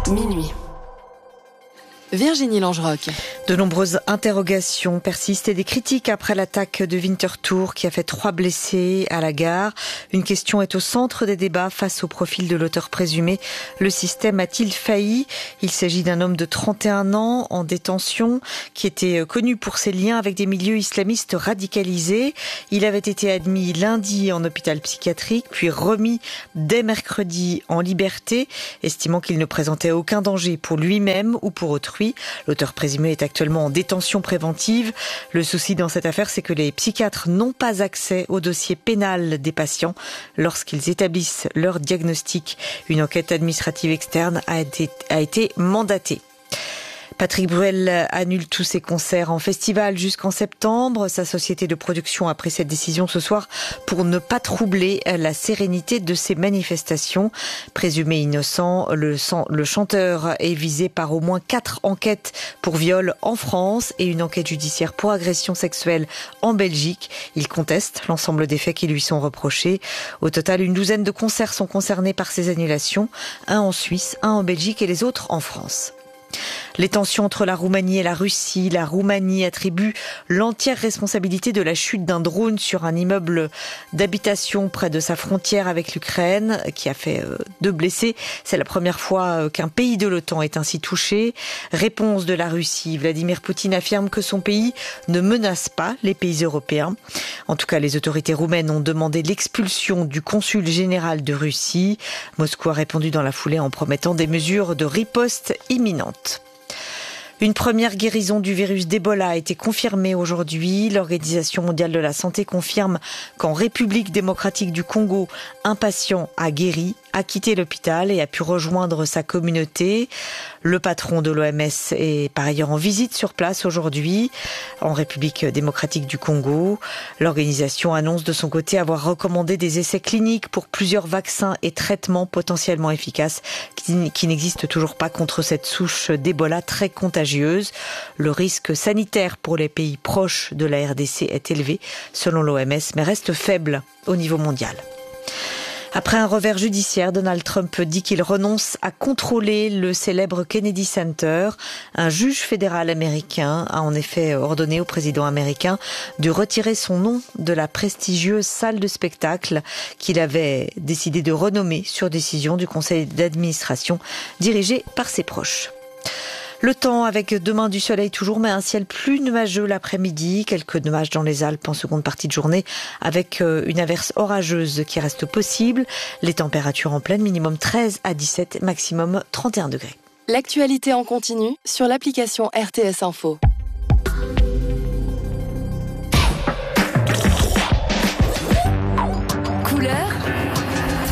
Minuit. Virginie Langerock. De nombreuses interrogations persistent et des critiques après l'attaque de Winterthur qui a fait 3 blessés à la gare. Une question est au centre des débats face au profil de l'auteur présumé. Le système a-t-il failli ? Il s'agit d'un homme de 31 ans en détention qui était connu pour ses liens avec des milieux islamistes radicalisés. Il avait été admis lundi en hôpital psychiatrique puis remis dès mercredi en liberté, estimant qu'il ne présentait aucun danger pour lui-même ou pour autrui. L'auteur présumé est actuellement en détention préventive. Le souci dans cette affaire, c'est que les psychiatres n'ont pas accès au dossier pénal des patients lorsqu'ils établissent leur diagnostic. Une enquête administrative externe a été mandatée. Patrick Bruel annule tous ses concerts en festival jusqu'en septembre. Sa société de production a pris cette décision ce soir pour ne pas troubler la sérénité de ces manifestations. Présumé innocent, le chanteur est visé par au moins 4 enquêtes pour viol en France et une enquête judiciaire pour agression sexuelle en Belgique. Il conteste l'ensemble des faits qui lui sont reprochés. Au total, une douzaine de concerts sont concernés par ces annulations. Un en Suisse, un en Belgique et les autres en France. Les tensions entre la Roumanie et la Russie. La Roumanie attribue l'entière responsabilité de la chute d'un drone sur un immeuble d'habitation près de sa frontière avec l'Ukraine, qui a fait 2 blessés. C'est la première fois qu'un pays de l'OTAN est ainsi touché. Réponse de la Russie. Vladimir Poutine affirme que son pays ne menace pas les pays européens. En tout cas, les autorités roumaines ont demandé l'expulsion du consul général de Russie. Moscou a répondu dans la foulée en promettant des mesures de riposte imminentes. Une première guérison du virus d'Ebola a été confirmée aujourd'hui. L'Organisation mondiale de la santé confirme qu'en République démocratique du Congo, un patient a guéri, a quitté l'hôpital et a pu rejoindre sa communauté. Le patron de l'OMS est par ailleurs en visite sur place aujourd'hui en République démocratique du Congo. L'organisation annonce de son côté avoir recommandé des essais cliniques pour plusieurs vaccins et traitements potentiellement efficaces qui n'existent toujours pas contre cette souche d'Ebola très contagieuse. Le risque sanitaire pour les pays proches de la RDC est élevé selon l'OMS mais reste faible au niveau mondial. Après un revers judiciaire, Donald Trump dit qu'il renonce à contrôler le célèbre Kennedy Center. Un juge fédéral américain a en effet ordonné au président américain de retirer son nom de la prestigieuse salle de spectacle qu'il avait décidé de renommer sur décision du conseil d'administration dirigé par ses proches. Le temps avec demain du soleil toujours, mais un ciel plus nuageux l'après-midi. Quelques nuages dans les Alpes en seconde partie de journée avec une averse orageuse qui reste possible. Les températures en pleine, minimum 13 à 17, maximum 31 degrés. L'actualité en continu sur l'application RTS Info.